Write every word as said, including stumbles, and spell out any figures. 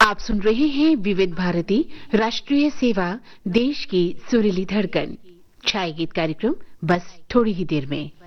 आप सुन रहे हैं विविध भारती राष्ट्रीय सेवा, देश की सुरीली धड़कन। छाया गीत कार्यक्रम बस थोड़ी ही देर में।